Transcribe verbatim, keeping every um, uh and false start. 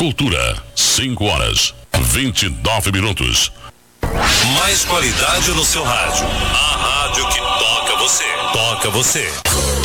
Cultura, cinco horas, vinte e nove minutos. Mais qualidade no seu rádio. A rádio que toca você. Toca você.